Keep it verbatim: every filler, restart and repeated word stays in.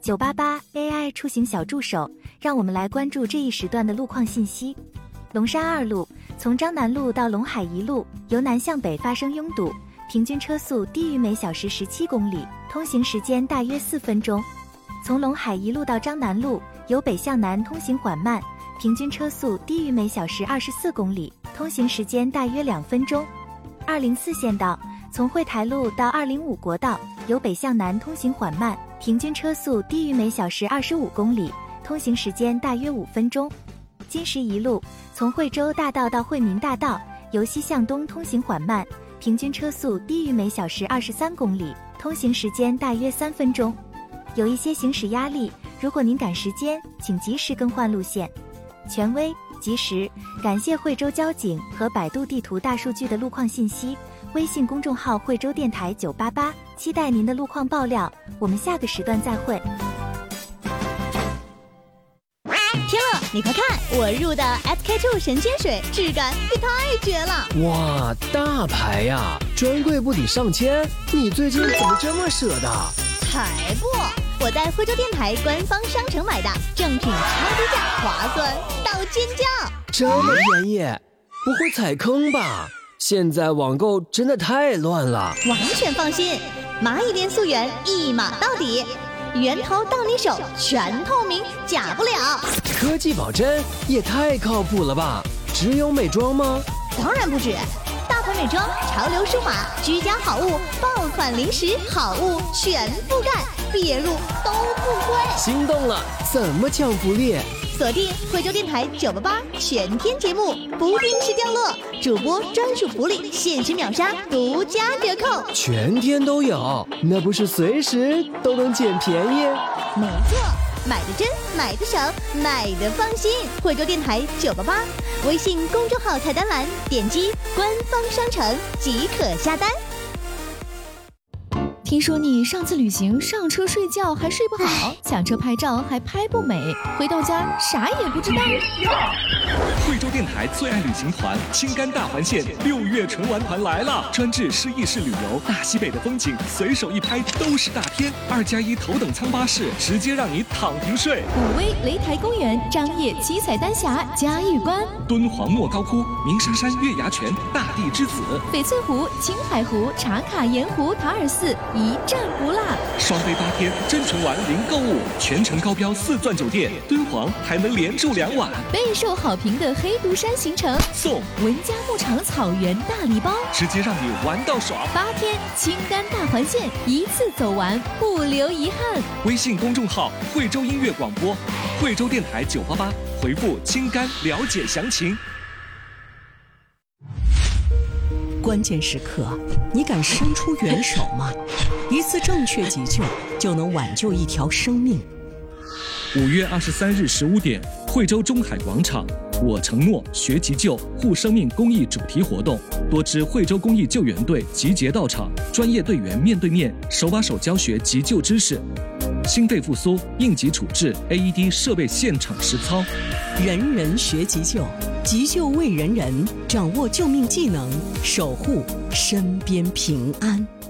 九八八 A I 出行小助手，让我们来关注这一时段的路况信息。龙山二路从张南路到陇海一路由南向北发生拥堵，平均车速低于每小时十七公里，通行时间大约四分钟。从陇海一路到张南路由北向南通行缓慢，平均车速低于每小时二十四公里，通行时间大约两分钟。二零四县道从惠台路到二零五国道由北向南通行缓慢，平均车速低于每小时二十五公里，通行时间大约五分钟。金石一路从惠州大道到惠民大道由西向东通行缓慢，平均车速低于每小时二十三公里，通行时间大约三分钟。有一些行驶压力，如果您赶时间，请及时更换路线。权威、及时，感谢惠州交警和百度地图大数据的路况信息。微信公众号惠州电台九八八，期待您的路况爆料。我们下个时段再会。 天乐，你快看，我入的 S K two 神仙水，质感也太绝了！ 哇，大牌呀，专柜不抵上千，你最近怎么这么舍得？ 才不！我在惠州电台官方商城买的，正品超低价，划算到尖叫！ 这么便宜，不会踩坑吧？现在网购真的太乱了。 完全放心，蚂蚁链溯源一码到底，源头到你手，全透明，假不了。 科技保真也太靠谱了吧？只有美妆吗？ 当然不止。大牌美妆、潮流舒华、居家好物、爆款零食好物全覆盖，别入都不亏。 心动了，怎么抢福利？ 锁定惠州电台九八八全天节目，不定时掉落，主播专属福利，限时秒杀，独家折扣， 全天都有，那不是随时都能捡便宜？ 没错，买的真，买的省，买的放心。惠州电台九八八，微信公众号菜单栏点击官方商城即可下单。 听说你上次旅行上车睡觉还睡不好，下车拍照还拍不美，回到家啥也不知道。 惠州电台最爱旅行团青甘大环线六月纯玩团来了，专治失忆式旅游，大西北的风景随手一拍都是大片，二加一头等舱巴士，直接让你躺平睡。 武威擂台公园、张掖七彩丹霞、嘉峪关、 敦煌莫高窟、鸣沙山月牙泉、大地之子、 翡翠湖、青海湖、茶卡盐湖、塔尔寺，一站不落。 双飞八天，真纯玩零购物，全程高标四钻酒店，敦煌还能连住两晚。 备受好评的黑独山行程送文家牧场草原大礼包， 直接让你玩到爽。 八天青甘大环线，一次走完不留遗憾。 微信公众号惠州音乐广播，惠州电台九八八，回复青甘了解详情。 关键时刻，你敢伸出援手吗？一次正确急救就能挽救一条生命。 五月二十三日十五点，惠州中海广场，我承诺学急救护生命公益主题活动，多支惠州公益救援队集结到场，专业队员面对面手把手教学急救知识。心肺复苏、应急处置、A E D 设备现场实操。 人人学急救，急救为人人，掌握救命技能，守护身边平安。